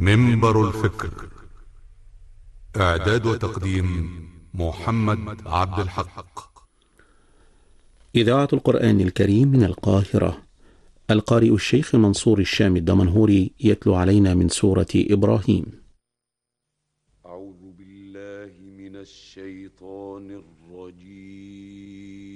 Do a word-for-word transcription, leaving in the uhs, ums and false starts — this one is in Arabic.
منبر الفكر. إعداد وتقديم محمد عبد الحق. إذاعة القرآن الكريم من القاهرة. القارئ الشيخ منصور الشام الدمنهوري يتلو علينا من سورة إبراهيم. أعوذ بالله من الشيطان الرجيم.